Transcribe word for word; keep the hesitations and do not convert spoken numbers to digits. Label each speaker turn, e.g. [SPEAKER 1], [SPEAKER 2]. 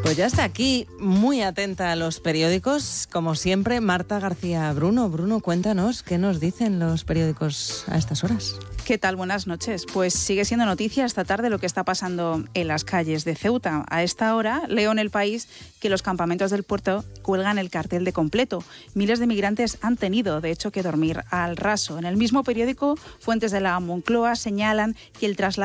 [SPEAKER 1] Pues ya está aquí, muy atenta a los periódicos, como siempre, Marta García Bruno. Bruno, cuéntanos, ¿qué nos dicen los periódicos a estas horas?
[SPEAKER 2] ¿Qué tal? Buenas noches. Pues sigue siendo noticia esta tarde lo que está pasando en las calles de Ceuta. A esta hora leo en El País que los campamentos del puerto cuelgan el cartel de completo. Miles de migrantes han tenido, de hecho, que dormir al raso. En el mismo periódico, fuentes de la Moncloa señalan que el traslado